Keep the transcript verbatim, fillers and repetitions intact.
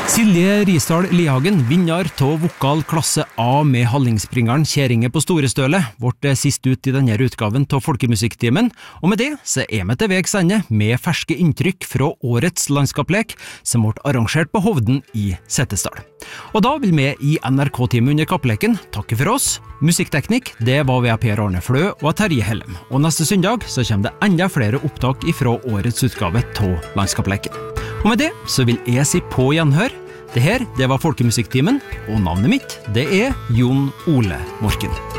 Silje Risdal Lihagen, vinner av vokal klasse A med Hallingspringeren Kjæringe på Storestøle, vårt sist ut i denne utgaven av Folkemusikktimen, og med det så er vi til vegs ende med ferske inntrykk fra årets landskapslek som ble arrangert på Hovden i Setesdal. Og da vil vi i N R K-timen under kappleken takke for oss. Musikkteknikk, det var ved Per Arne Flø og Terje Hellem. Og neste søndag så kommer det enda flere opptak fra årets utgave av landskapsleken. Og med det så vil jeg si på gjenhør. Det her, det var Folkemusikktimen, og navnet mitt, det er Jon Ole Morken.